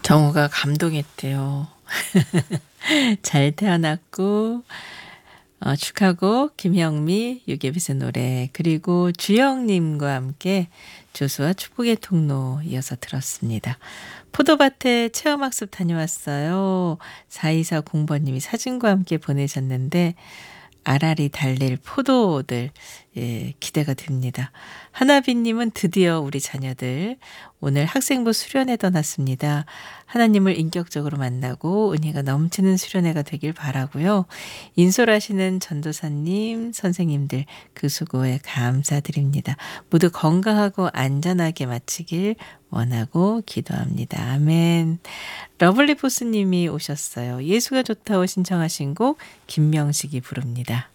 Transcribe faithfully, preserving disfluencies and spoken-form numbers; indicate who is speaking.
Speaker 1: 정우가 감동했대요. 잘 태어났고 어 축하곡 김영미 유개빛의 노래 그리고 주영님과 함께 조수와 축복의 통로 이어서 들었습니다. 포도밭에 체험학습 다녀왔어요. 사이사공 번님이 사진과 함께 보내셨는데 알알이 달릴 포도들 예, 기대가 됩니다. 하나비님은 드디어 우리 자녀들 오늘 학생부 수련회 떠났습니다. 하나님을 인격적으로 만나고 은혜가 넘치는 수련회가 되길 바라고요. 인솔하시는 전도사님, 선생님들 그 수고에 감사드립니다. 모두 건강하고 안전하게 마치길 원하고 기도합니다. 아멘. 러블리 포스님이 오셨어요. 예수가 좋다고 신청하신 곡 김명식이 부릅니다.